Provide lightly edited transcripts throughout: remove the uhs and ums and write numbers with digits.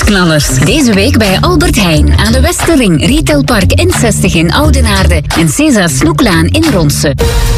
Prijsknallers. Deze week bij Albert Heijn aan de Westerring, Retailpark N60 in Oudenaarde en César Snoeklaan in Ronse.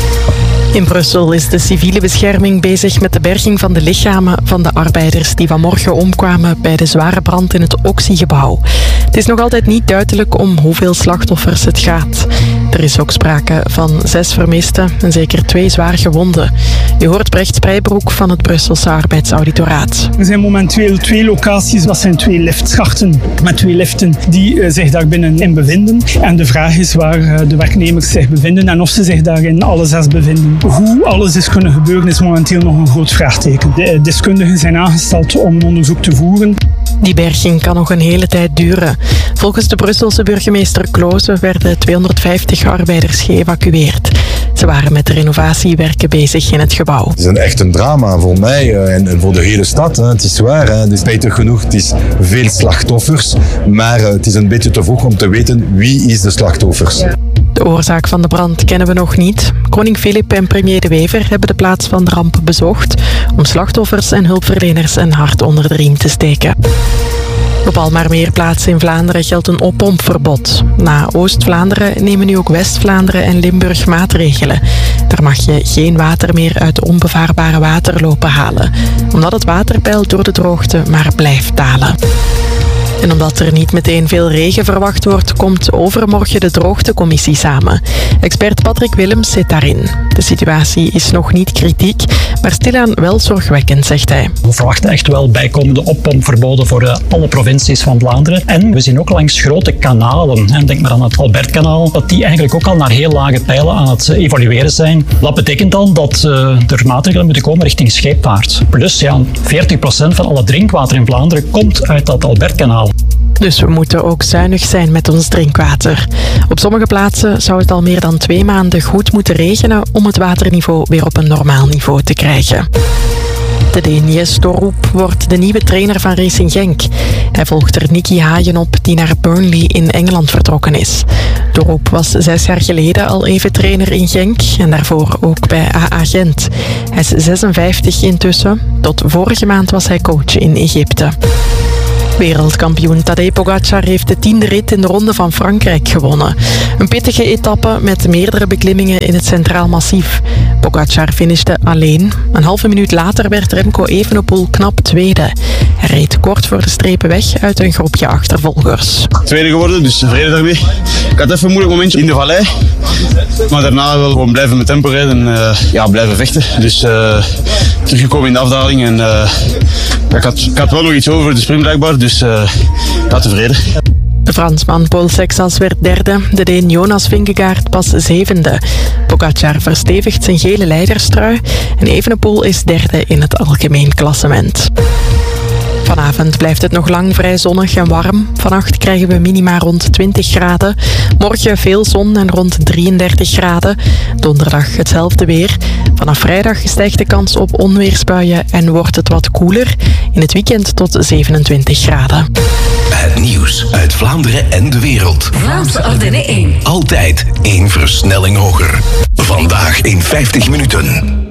In Brussel is de civiele bescherming bezig met de berging van de lichamen van de arbeiders die vanmorgen omkwamen bij de zware brand in het Oxy-gebouw. Het is nog altijd niet duidelijk om hoeveel slachtoffers het gaat. Er is ook sprake van 6 vermisten en zeker 2 zwaar gewonden. Je hoort Brecht Sprijbroek van het Brusselse Arbeidsauditoraat. Er zijn momenteel 2 locaties, dat zijn 2 liftschachten met 2 liften die zich daar binnenin bevinden. En de vraag is waar de werknemers zich bevinden en of ze zich daarin alle 6 bevinden. Hoe alles is kunnen gebeuren is momenteel nog een groot vraagteken. De deskundigen zijn aangesteld om onderzoek te voeren. Die berging kan nog een hele tijd duren. Volgens de Brusselse burgemeester Kloze werden 250 arbeiders geëvacueerd. Ze waren met de renovatiewerken bezig in het gebouw. Het is echt een drama voor mij en voor de hele stad. Het is waar, het is spijtig genoeg. Het is veel slachtoffers, maar het is een beetje te vroeg om te weten wie is de slachtoffers. De oorzaak van de brand kennen we nog niet. Koning Filip en premier De Wever hebben de plaats van de ramp bezocht om slachtoffers en hulpverleners een hart onder de riem te steken. Op al maar meer plaatsen in Vlaanderen geldt een oppompverbod. Na Oost-Vlaanderen nemen nu ook West-Vlaanderen en Limburg maatregelen. Daar mag je geen water meer uit onbevaarbare waterlopen halen, omdat het waterpeil door de droogte maar blijft dalen. En omdat er niet meteen veel regen verwacht wordt, komt overmorgen de droogtecommissie samen. Expert Patrick Willems zit daarin. De situatie is nog niet kritiek, maar stilaan wel zorgwekkend, zegt hij. We verwachten echt wel bijkomende oppompverboden voor alle provincies van Vlaanderen. En we zien ook langs grote kanalen, denk maar aan het Albertkanaal, dat die eigenlijk ook al naar heel lage pijlen aan het evolueren zijn. Dat betekent dan dat er maatregelen moeten komen richting scheepvaart. Plus 40% van alle drinkwater in Vlaanderen komt uit dat Albertkanaal. Dus we moeten ook zuinig zijn met ons drinkwater. Op sommige plaatsen zou het al meer dan 2 maanden goed moeten regenen om het waterniveau weer op een normaal niveau te krijgen. De Deen Jes Torup wordt de nieuwe trainer van Racing Genk. Hij volgt er Nicky Hagen op, die naar Burnley in Engeland vertrokken is. Torup was 6 jaar geleden al even trainer in Genk en daarvoor ook bij AA Gent. Hij is 56 intussen. Tot vorige maand was hij coach in Egypte. Wereldkampioen Tadej Pogačar heeft de 10e rit in de Ronde van Frankrijk gewonnen. Een pittige etappe met meerdere beklimmingen in het Centraal Massief. Pogačar finishte alleen. Een halve minuut later werd Remco Evenepoel knap tweede. Hij reed kort voor de strepen weg uit een groepje achtervolgers. Tweede geworden, dus tevreden daarmee. Ik had even een moeilijk momentje in de vallei. Maar daarna wel gewoon blijven met tempo rijden en blijven vechten. Dus teruggekomen in de afdaling en ik had wel nog iets over de sprint blijkbaar, dus tevreden. De Fransman Paul Sexas werd derde, de Deen Jonas Vingegaard pas 7e. Pogačar verstevigt zijn gele leiderstrui en Evenepoel is derde in het algemeen klassement. Vanavond blijft het nog lang vrij zonnig en warm. Vannacht krijgen we minima rond 20 graden. Morgen veel zon en rond 33 graden. Donderdag hetzelfde weer. Vanaf vrijdag stijgt de kans op onweersbuien en wordt het wat koeler. In het weekend tot 27 graden. Het nieuws uit Vlaanderen en de wereld. Vlaamse Ardennen 1. Altijd 1 versnelling hoger. Vandaag in 50 minuten.